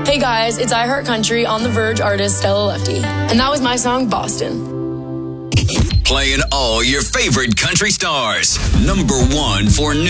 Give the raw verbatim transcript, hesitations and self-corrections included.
Hey guys, it's I Heart Country on The Verge artist Stella Lefty. And that was my song, Boston. Playing all your favorite country stars. Number one for new.